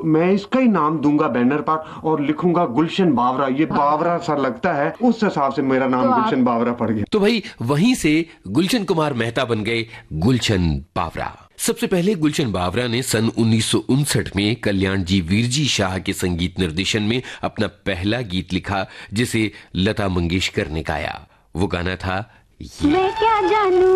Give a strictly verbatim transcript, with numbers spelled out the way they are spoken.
मैं इसका ही नाम दूंगा बैनर पर और लिखूंगा गुलशन बावरा। ये बावरा सा लगता है, उस हिसाब से मेरा नाम तो गुलशन बावरा पड़ गया। तो भाई वहीं से गुलशन कुमार मेहता बन गए गुलशन बावरा। सबसे पहले गुलशन बावरा ने सन उन्नीस सौ उनसठ में कल्याण जी वीरजी शाह के संगीत निर्देशन में अपना पहला गीत लिखा, जिसे लता मंगेशकर ने गाया। वो गाना था ये। मैं क्या जानूं